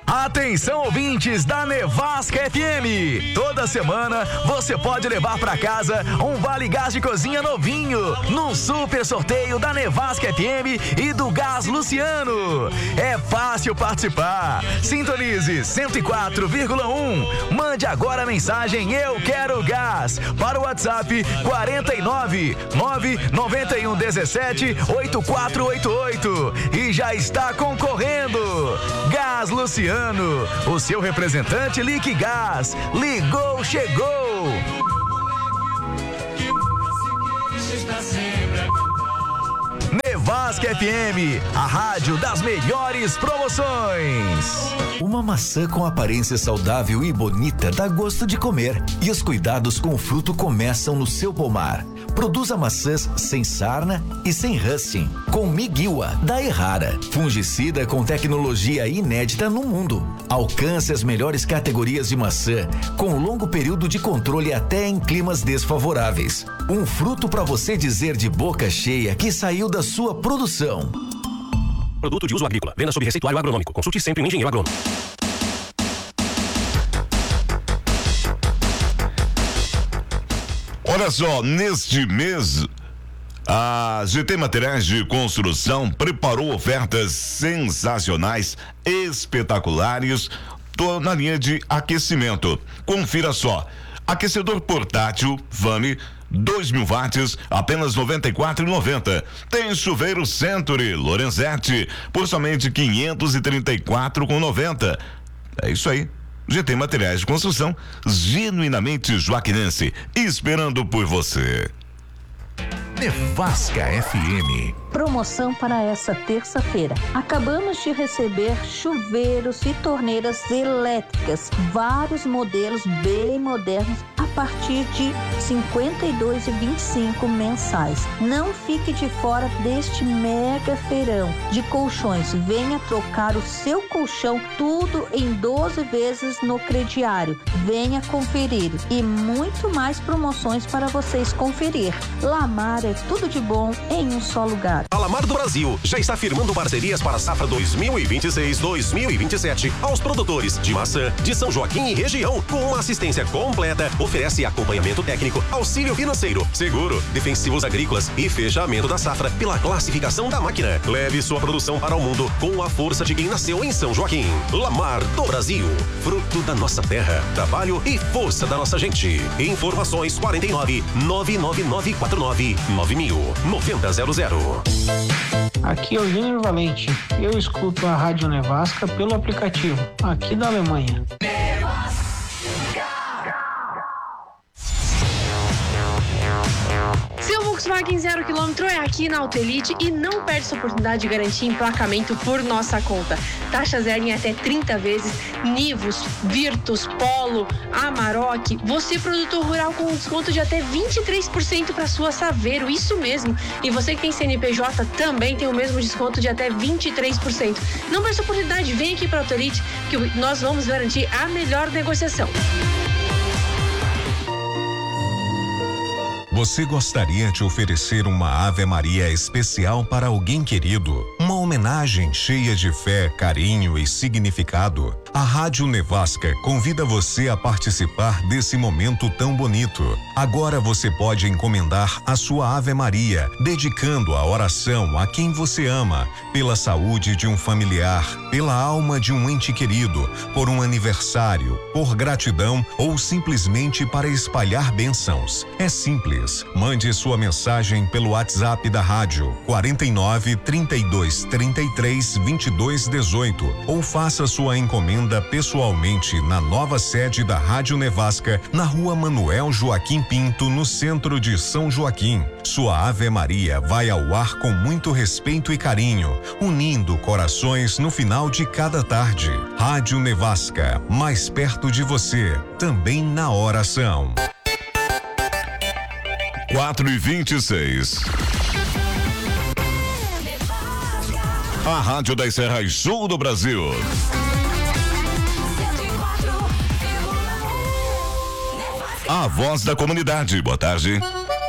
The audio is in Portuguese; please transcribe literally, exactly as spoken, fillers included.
Atenção, ouvintes da Nevasca F M. Toda semana você pode levar para casa um vale gás de cozinha novinho num super sorteio da Nevasca F M e do Gás Luciano. É fácil participar. Sintonize cento e quatro vírgula um. Mande agora a mensagem Eu Quero Gás para o WhatsApp quarenta e nove, nove nove um um sete, oito quatro oito oito e já está concorrendo. Gás Luciano, o seu representante Liquigás. Ligou, chegou. Nevasca F M, a rádio das melhores promoções. Uma maçã com aparência saudável e bonita dá gosto de comer. E os cuidados com o fruto começam no seu pomar. Produza maçãs sem sarna e sem rusting, com Miguiwa, da Errara, fungicida com tecnologia inédita no mundo. Alcance as melhores categorias de maçã, com longo período de controle até em climas desfavoráveis. Um fruto para você dizer de boca cheia que saiu da sua produção. Produto de uso agrícola. Venda sob receituário agronômico. Consulte sempre um engenheiro agrônomo. Olha só, neste mês, a G T Materiais de Construção preparou ofertas sensacionais, espetaculares, na linha de aquecimento. Confira só, aquecedor portátil Vame, dois mil watts, apenas noventa e quatro reais e noventa centavos. Tem chuveiro Century Lorenzetti por somente quinhentos e trinta e quatro reais e noventa centavos. É isso aí. G T Materiais de Construção, genuinamente joaquinense, esperando por você. Nevasca F M. Promoção para essa terça-feira. Acabamos de receber chuveiros e torneiras elétricas, vários modelos bem modernos, a partir de cinquenta e dois reais e vinte e cinco centavos mensais. Não fique de fora deste mega feirão de colchões. Venha trocar o seu colchão, tudo em doze vezes no crediário. Venha conferir e muito mais promoções para vocês conferir. Lamar é tudo de bom em um só lugar. A Lamar do Brasil já está firmando parcerias para a safra dois mil e vinte e seis, dois mil e vinte e sete aos produtores de maçã de São Joaquim e região, com uma assistência completa. Oferece acompanhamento técnico, auxílio financeiro, seguro, defensivos agrícolas e fechamento da safra pela classificação da máquina. Leve sua produção para o mundo com a força de quem nasceu em São Joaquim. Lamar do Brasil, fruto da nossa terra, trabalho e força da nossa gente. Informações quarenta e nove, nove nove nove quatro nove, nove mil, noventa zero zero. Aqui é o Júnior Valente. Eu escuto a Rádio Nevasca pelo aplicativo, aqui da Alemanha. Seu Volkswagen zero quilômetro é aqui na Autoelite e não perde essa oportunidade de garantir emplacamento por nossa conta. Taxa zero em até trinta vezes, Nivus, Virtus, Polo, Amarok. Você, produtor rural, com um desconto de até vinte e três por cento para sua Saveiro, isso mesmo. E você que tem C N P J também tem o mesmo desconto de até vinte e três por cento. Não perde essa oportunidade, vem aqui para a Autoelite que nós vamos garantir a melhor negociação. Você gostaria de oferecer uma Ave Maria especial para alguém querido? Uma homenagem cheia de fé, carinho e significado? A Rádio Nevasca convida você a participar desse momento tão bonito. Agora você pode encomendar a sua Ave Maria, dedicando a oração a quem você ama, pela saúde de um familiar, pela alma de um ente querido, por um aniversário, por gratidão ou simplesmente para espalhar bênçãos. É simples. Mande sua mensagem pelo WhatsApp da rádio quarenta e nove, trinta e dois, trinta e três, vinte e dois, dezoito ou faça sua encomenda pessoalmente na nova sede da Rádio Nevasca, na Rua Manuel Joaquim Pinto, no centro de São Joaquim. Sua Ave Maria vai ao ar com muito respeito e carinho, unindo corações no final de cada tarde. Rádio Nevasca, mais perto de você, também na oração. quatro e vinte e seis. A Rádio das Serras Sul do Brasil. A voz da comunidade. Boa tarde.